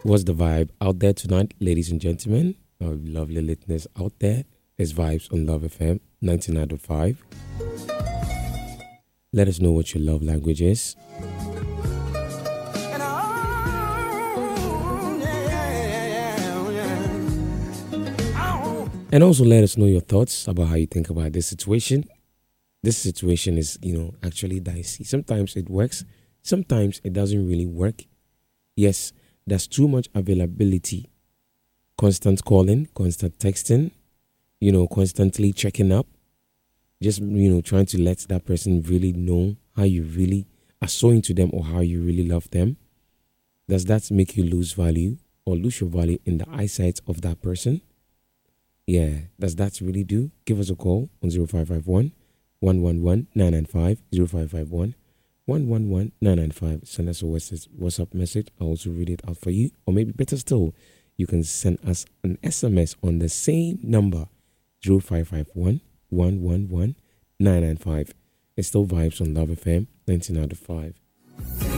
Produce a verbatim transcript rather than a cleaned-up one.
What's the vibe out there tonight, ladies and gentlemen? Our lovely listeners out there. It's Vibes on Love F M ninety-nine point five. Let us know what your love language is. And also let us know your thoughts about how you think about this situation. This situation is, you know, actually dicey. Sometimes it works. Sometimes it doesn't really work. Yes, there's too much availability. Constant calling, constant texting, you know, constantly checking up. Just, you know, trying to let that person really know how you really are so into them or how you really love them. Does that make you lose value or lose your value in the eyesight of that person? Yeah, does that really do? Give us a call on zero five five one, one one one, nine nine five, zero five five one, one one one, nine nine five. Send us a WhatsApp message. I'll also read it out for you. Or maybe better still, you can send us an S M S on the same number, zero five five one, one one one, nine nine five. It's still Vibes on Love F M ninety-nine point five.